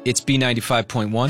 It's B95.1.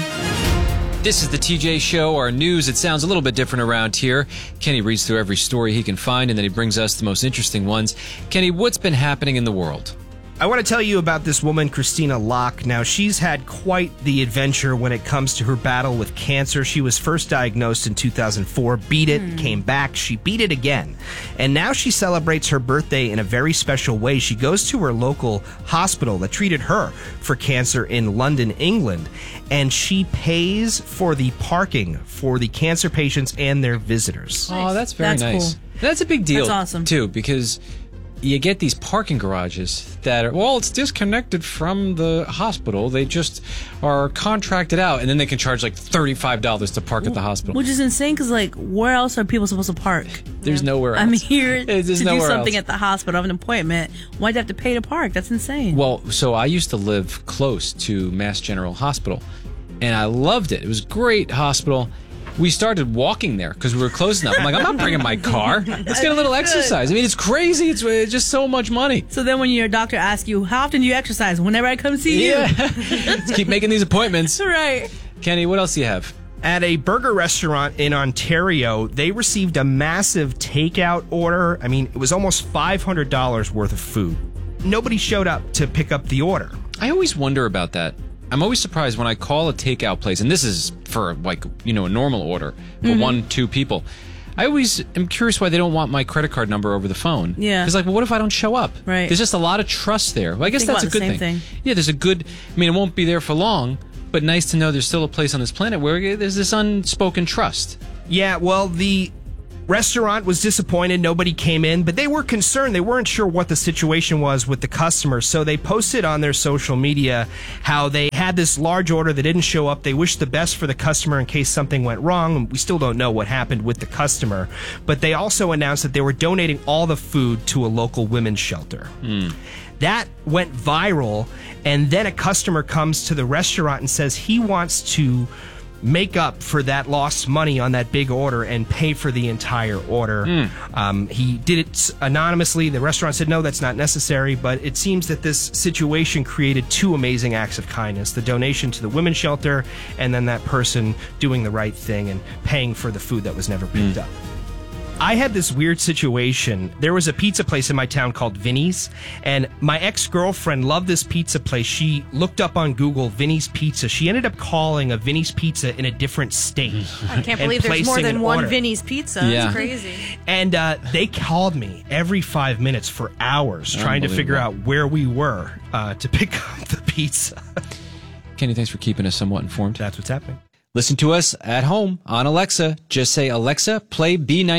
This is the TJ Show, our news. It sounds a little bit different around here. Kenny reads through every story he can find, and then he brings us the most interesting ones. Kenny, what's been happening in the world? I want to tell you about this woman, Christina Locke. Now, she's had quite the adventure when it comes to her battle with cancer. She was first diagnosed in 2004, beat it, came back, she beat it again. And now she celebrates her birthday in a very special way. She goes to her local hospital that treated her for cancer in London, England, and she pays for the parking for the cancer patients and their visitors. Oh, that's very nice. Cool. That's a big deal. That's awesome. Too, because you get these parking garages that are, well, it's disconnected from the hospital. They just are contracted out, and then they can charge like $35 to park at the hospital. Which is insane because, like, where else are people supposed to park? There's nowhere else. I'm here to do something else. at the hospital. I have an appointment. Why'd you have to pay to park? That's insane. Well, so I used to live close to Mass General Hospital, and I loved it. It was a great hospital. We started walking there because we were close enough. I'm like, I'm not bringing my car. Let's get a little exercise. I mean, it's crazy. It's just so much money. So then when your doctor asks you, how often do you exercise? Whenever I come see you. Let's keep making these appointments. Right. Kenny, what else do you have? At a burger restaurant in Ontario, they received a massive takeout order. I mean, it was almost $500 worth of food. Nobody showed up to pick up the order. I always wonder about that. I'm always surprised when I call a takeout place, and this is for, like, a normal order for 1-2 people. I always am curious why they don't want my credit card number over the phone. Yeah. It's like, well, what if I don't show up? Right. There's just a lot of trust there. Well, I guess that's a good thing. Yeah, there's a good, I mean, it won't be there for long, but nice to know there's still a place on this planet where there's this unspoken trust. Yeah, well, the restaurant was disappointed. Nobody came in, but they were concerned. They weren't sure what the situation was with the customers, so they posted on their social media how they had this large order that didn't show up. They wished the best for the customer in case something went wrong. We still don't know what happened with the customer, but they also announced that they were donating all the food to a local women's shelter. That went viral, and then a customer comes to the restaurant and says he wants to make up for that lost money on that big order and pay for the entire order. He did it anonymously. The restaurant said, no, that's not necessary. But it seems that this situation created two amazing acts of kindness: the donation to the women's shelter, and then that person doing the right thing and paying for the food that was never picked up. I had this weird situation. There was a pizza place in my town called Vinny's, and my ex-girlfriend loved this pizza place. She looked up on Google Vinny's Pizza. She ended up calling a Vinny's Pizza in a different state. I can't believe there's more than one Vinny's Pizza. Yeah. It's crazy. And they called me every 5 minutes for hours trying to figure out where we were to pick up the pizza. Kenny, thanks for keeping us somewhat informed. That's what's happening. Listen to us at home on Alexa. Just say, Alexa, play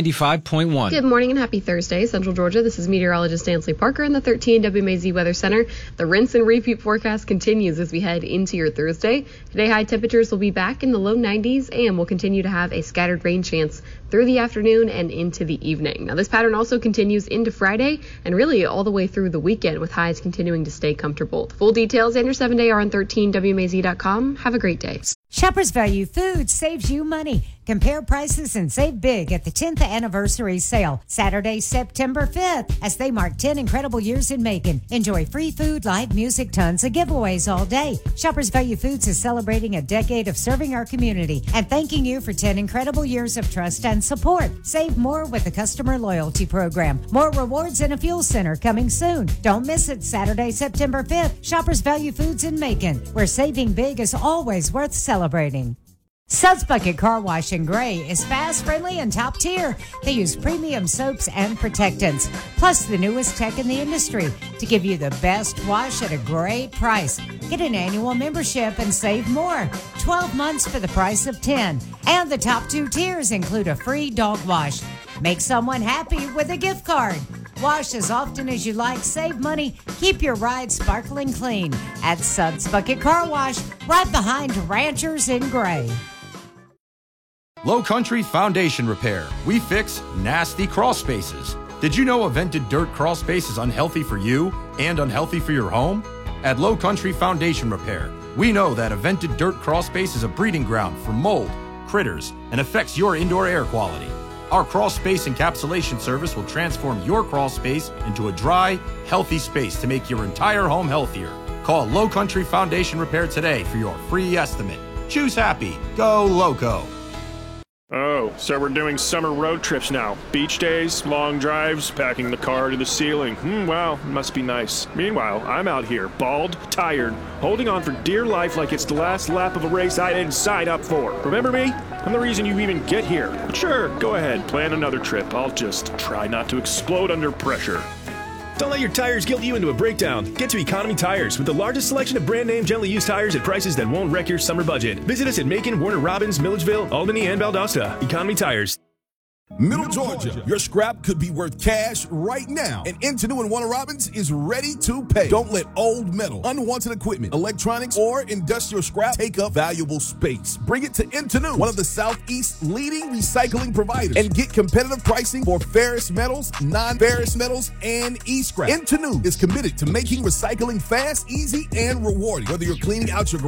B95.1. Good morning and happy Thursday, Central Georgia. This is meteorologist Nancy Parker in the 13 WMAZ Weather Center. The rinse and repeat forecast continues as we head into your Thursday. Today, high temperatures will be back in the low 90s and we'll continue to have a scattered rain chance through the afternoon and into the evening. Now, this pattern also continues into Friday and really all the way through the weekend, with highs continuing to stay comfortable. The full details and your 7-day are on 13WMAZ.com. Have a great day. Shoppers Value Foods saves you money. Compare prices and save big at the 10th anniversary sale, Saturday, September 5th, as they mark 10 incredible years in Macon. Enjoy free food, live music, tons of giveaways all day. Shoppers Value Foods is celebrating a decade of serving our community and thanking you for 10 incredible years of trust and support. Save more with the Customer Loyalty Program. More rewards and a fuel center coming soon. Don't miss it, Saturday, September 5th. Shoppers Value Foods in Macon, where saving big is always worth celebrating. Suds Bucket Car Wash in Gray is fast, friendly, and top tier. They use premium soaps and protectants, plus the newest tech in the industry to give you the best wash at a great price. Get an annual membership and save more. 12 months for the price of 10. And the top 2 tiers include a free dog wash. Make someone happy with a gift card. Wash as often as you like, save money, keep your ride sparkling clean at Suds Bucket Car Wash, right behind Ranchers in Gray. Low Country Foundation Repair. We fix nasty crawl spaces. Did you know a vented dirt crawl space is unhealthy for you and unhealthy for your home? At Low Country Foundation Repair, we know that a vented dirt crawl space is a breeding ground for mold, critters, and affects your indoor air quality. Our crawl space encapsulation service will transform your crawl space into a dry, healthy space to make your entire home healthier. Call Low Country Foundation Repair today for your free estimate. Choose happy. Go Loco. Oh, so we're doing summer road trips now. Beach days, long drives, packing the car to the ceiling. Wow, it must be nice. Meanwhile, I'm out here, bald, tired, holding on for dear life like it's the last lap of a race I didn't sign up for. Remember me? I'm the reason you even get here. But sure, go ahead, plan another trip. I'll just try not to explode under pressure. Don't let your tires guilt you into a breakdown. Get to Economy Tires with the largest selection of brand name gently used tires at prices that won't wreck your summer budget. Visit us at Macon, Warner Robins, Milledgeville, Albany, and Valdosta. Economy Tires. Middle Georgia, your scrap could be worth cash right now, and Intenu and Warner Robins is ready to pay. Don't let old metal, unwanted equipment, electronics, or industrial scrap take up valuable space. Bring it to Intenu, one of the Southeast's leading recycling providers, and get competitive pricing for ferrous metals, non-ferrous metals, and e-scrap. Intenu is committed to making recycling fast, easy, and rewarding. Whether you're cleaning out your